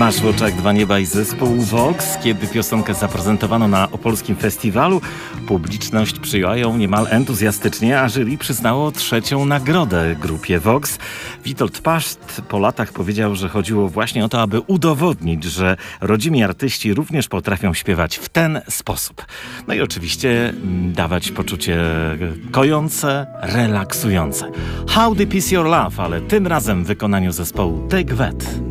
Masz w oczach dwa nieba i zespół Vox. Kiedy piosenkę zaprezentowano na opolskim festiwalu, publiczność przyjęła ją niemal entuzjastycznie, a jury przyznało trzecią nagrodę grupie Vox. Witold Paszt po latach powiedział, że chodziło właśnie o to, aby udowodnić, że rodzimi artyści również potrafią śpiewać w ten sposób. No i oczywiście dawać poczucie kojące, relaksujące. How Deep Is Your Love, ale tym razem w wykonaniu zespołu Take That.